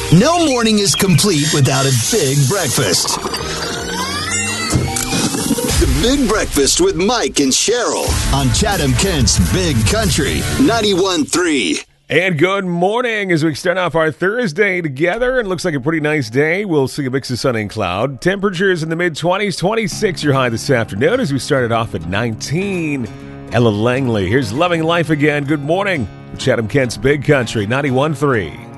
No morning is complete without a big breakfast. The Big Breakfast with Mike and Cheryl on Chatham-Kent's Big Country 91.3. And good morning as we start off our Thursday together. It looks like a pretty nice day. We'll see a mix of sun and cloud. Temperatures in the mid-20s, 26 your high this afternoon as we started off at 19. Ella Langley, here's Loving Life Again. Good morning. Chatham-Kent's Big Country 91.3.